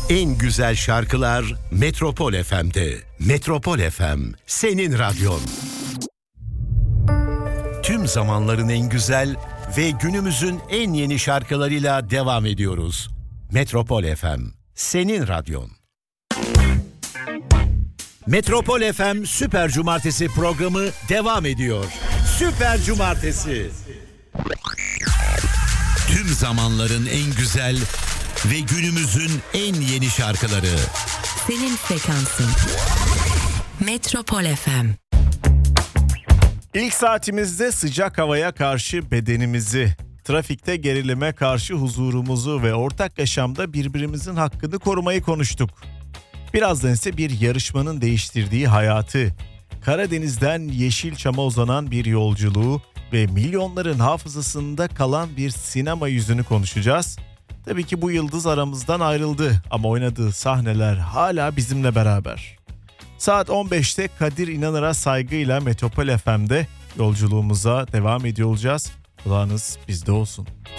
En güzel şarkılar Metropol FM'de. Metropol FM, senin radyon. Tüm zamanların en güzel ve günümüzün en yeni şarkılarıyla devam ediyoruz. Metropol FM, senin radyon. Metropol FM Süper Cumartesi programı devam ediyor. Süper Cumartesi. Tüm zamanların en güzel ve günümüzün en yeni şarkıları. Senin frekansın. Metropol FM. İlk saatimizde sıcak havaya karşı bedenimizi, trafikte gerilime karşı huzurumuzu ve ortak yaşamda birbirimizin hakkını korumayı konuştuk. Birazdan ise bir yarışmanın değiştirdiği hayatı, Karadeniz'den Yeşilçam'a uzanan bir yolculuğu ve milyonların hafızasında kalan bir sinema yüzünü konuşacağız. Tabii ki bu yıldız aramızdan ayrıldı ama oynadığı sahneler hala bizimle beraber. Saat 15'te Kadir İnanır'a saygıyla Metropol FM'de yolculuğumuza devam ediyor olacağız. Kulağınız bizde olsun.